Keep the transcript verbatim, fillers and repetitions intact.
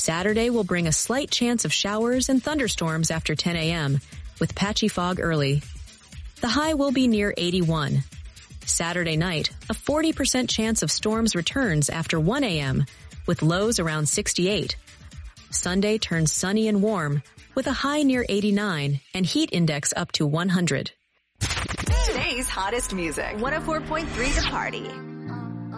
Saturday will bring a slight chance of showers and thunderstorms after ten a.m., with patchy fog early. The high will be near eighty-one. Saturday night, a forty percent chance of storms returns after one a.m., with lows around sixty-eight. Sunday turns sunny and warm, with a high near eighty-nine and heat index up to one hundred. Today's hottest music. one oh four point three The Party.